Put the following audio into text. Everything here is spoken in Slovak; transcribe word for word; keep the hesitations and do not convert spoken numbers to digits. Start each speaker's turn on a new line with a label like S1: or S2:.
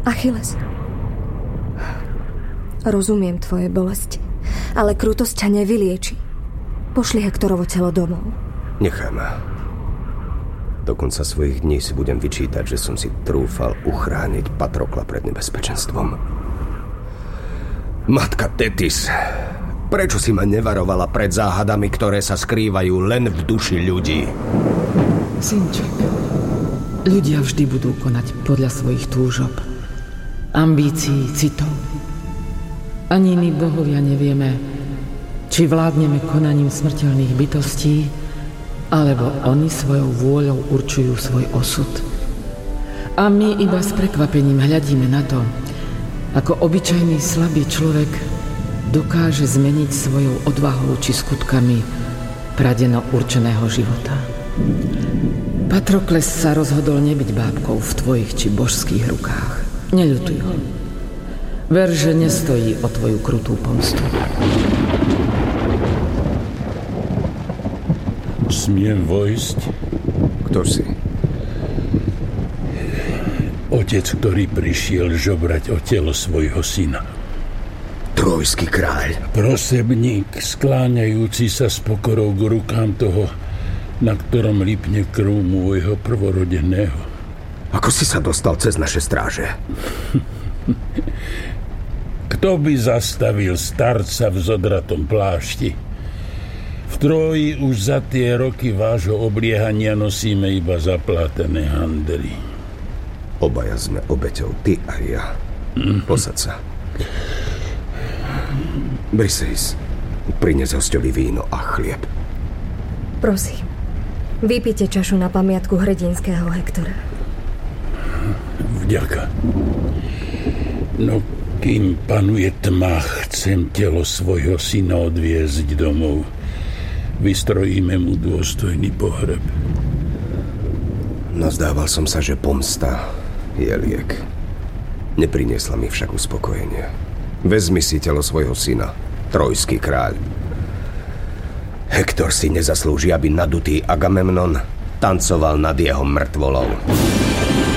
S1: Achilles. Rozumiem tvoje bolesti, ale krutosť ťa nevylieči. Pošli Hektorovo telo domov.
S2: Nechaj ma. Do konca svojich dní si budem vyčítať, že som si trúfal uchrániť Patrokla pred nebezpečenstvom. Matka Tetis, prečo si ma nevarovala pred záhadami, ktoré sa skrývajú len v duši ľudí?
S3: Synček, ľudia vždy budú konať podľa svojich túžob, ambícií, citov. Ani my, bohovia, nevieme, či vládneme konaním smrteľných bytostí, alebo oni svojou vôľou určujú svoj osud. A my iba s prekvapením hľadíme na to, ako obyčajný slabý človek dokáže zmeniť svojou odvahou či skutkami pradeno určeného života. Patrokles sa rozhodol nebyť bábkou v tvojich či božských rukách. Neľutuj ho. Ver, že nestojí o tvoju krutú pomstu.
S4: Smiem vojsť?
S2: Kto si?
S4: Otec, ktorý prišiel žobrať o telo svojho syna.
S2: Trojský kráľ.
S4: Prosebník, skláňajúci sa s pokorou k rukám toho, na ktorom lípne krv môjho prvorodeného.
S2: Ako si sa dostal cez naše stráže?
S4: Kto by zastavil starca v zodratom plášti? V Tróji už za tie roky vášho obliehania nosíme iba zaplátené handely.
S2: Obaja sme obeťou, ty a ja. Mm-hmm. Posad sa. Briseis, prines hostovi víno a chlieb.
S1: Prosím, vypite čašu na pamiatku hrdinského Hektora.
S4: Vďaka. No, kým panuje tma, chcem telo svojho syna odviezť domov. Vystrojíme mu dôstojný pohreb.
S2: Nazdával som sa, že pomsta je liek. Nepriniesla mi však uspokojenie. Vezmi si telo svojho syna, Trojský kráľ. Hektor si nezaslúži, aby nadutý Agamemnon tancoval nad jeho mŕtvolou.